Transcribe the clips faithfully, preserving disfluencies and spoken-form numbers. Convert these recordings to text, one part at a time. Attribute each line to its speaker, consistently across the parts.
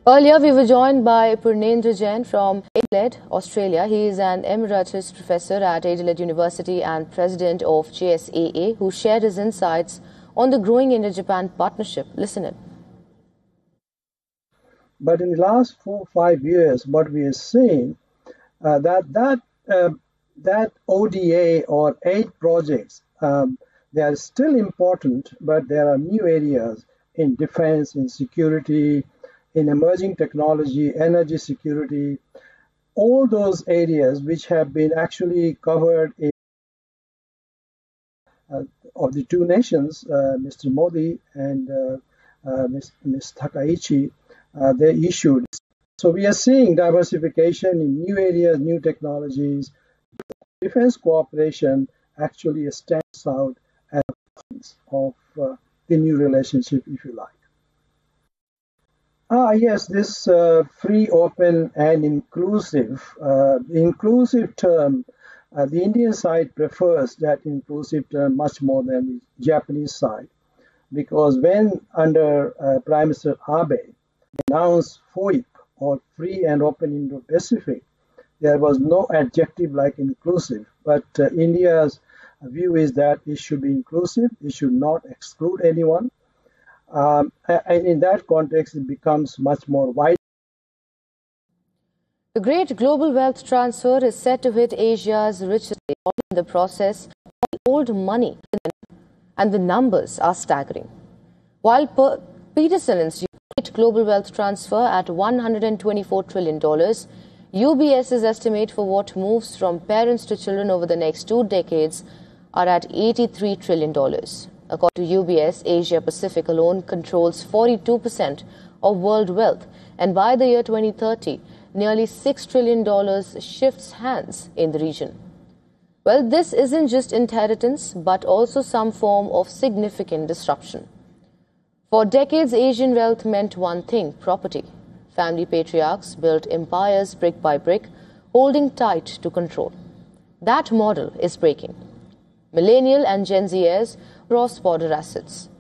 Speaker 1: Earlier, we were joined by Purnendra Jain from Adelaide, Australia. He is an emeritus professor at Adelaide University and president of J S A A, who shared his insights on the growing India-Japan partnership. Listen in.
Speaker 2: But in the last four or five years, what we are seeing, uh, that that uh, that O D A or eight projects, um, they are still important, but there are new areas in defense, in security, in emerging technology, energy security, all those areas which have been actually covered in uh, of the two nations, uh, Mister Modi and uh, uh, Miz Miz Takaichi, uh, they issued. So we are seeing diversification in new areas, new technologies. Defense cooperation actually stands out as of uh, the new relationship, if you like. Ah, yes, this uh, free, open, and inclusive. Uh, the inclusive term, uh, the Indian side prefers that inclusive term much more than the Japanese side, because when under uh, Prime Minister Abe announced FOIP, or Free and Open Indo-Pacific, there was no adjective like inclusive. But uh, India's view is that it should be inclusive, it should not exclude anyone. Um, and in that context, it becomes much more wide.
Speaker 1: The great global wealth transfer is set to hit Asia's richest in the process of old money, and the numbers are staggering. While per Peterson Institute global wealth transfer at one hundred twenty-four trillion dollars, UBS's estimate for what moves from parents to children over the next two decades are at eighty-three trillion dollars. According to U B S, Asia Pacific alone controls forty-two percent of world wealth, and by the year twenty thirty, nearly six trillion dollars shifts hands in the region. Well, this isn't just inheritance, but also some form of significant disruption. For decades, Asian wealth meant one thing: property. Family patriarchs built empires brick by brick, holding tight to control. That model is breaking. Millennial and Gen Z heirs cross-border assets.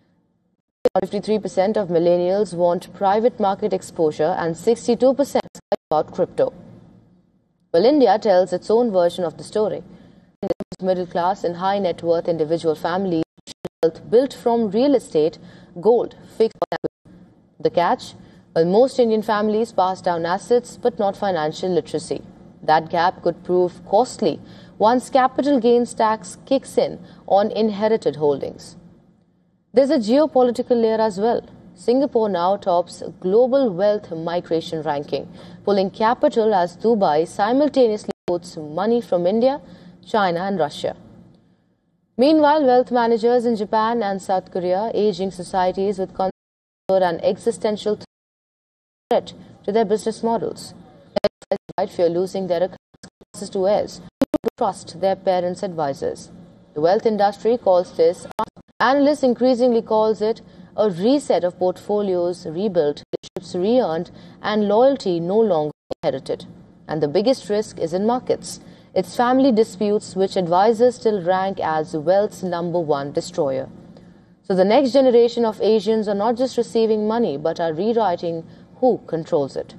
Speaker 1: fifty-three percent of millennials want private market exposure and sixty-two percent about crypto. Well, India tells its own version of the story. Middle class and high net worth individual families wealth built from real estate, gold, fixed. The catch? Well, most Indian families pass down assets but not financial literacy. That gap could prove costly once capital gains tax kicks in on inherited holdings. There's a geopolitical layer as well. Singapore now tops global wealth migration ranking, pulling capital as Dubai simultaneously puts money from India, China and Russia. Meanwhile, wealth managers in Japan and South Korea, aging societies with an existential threat to their business models. They fear losing their accounts to heirs who trust their parents' advisors. The wealth industry calls this, analysts increasingly calls it, a reset of portfolios rebuilt, relationships re-earned, and loyalty no longer inherited. And the biggest risk is in markets. It's family disputes, which advisors still rank as wealth's number one destroyer. So the next generation of Asians are not just receiving money, but are rewriting who controls it.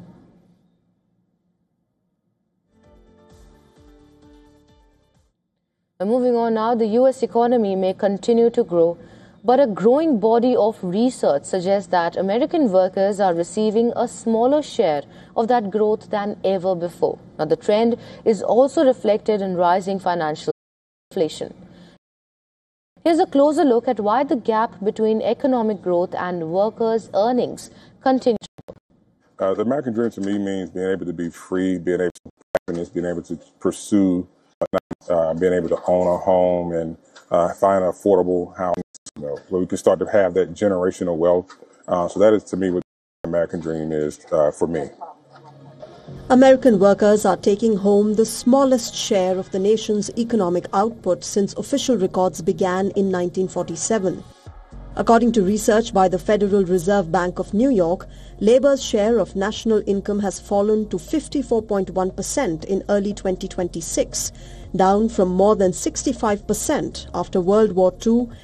Speaker 1: Moving on now, the U S economy may continue to grow, but a growing body of research suggests that American workers are receiving a smaller share of that growth than ever before. Now, the trend is also reflected in rising financial inflation. Here's a closer look at why the gap between economic growth and workers' earnings continues.
Speaker 3: Uh, the American dream to me means being able to be free, being able to happiness, being able to pursue, uh, being able to own a home and uh, find an affordable housing, you know, where we can start to have that generational wealth. Uh, so that is, to me, what the American dream is uh, for me.
Speaker 4: American workers are taking home the smallest share of the nation's economic output since official records began in nineteen forty-seven. According to research by the Federal Reserve Bank of New York, labor's share of national income has fallen to fifty-four point one percent in early twenty twenty-six, down from more than sixty-five percent after World War Two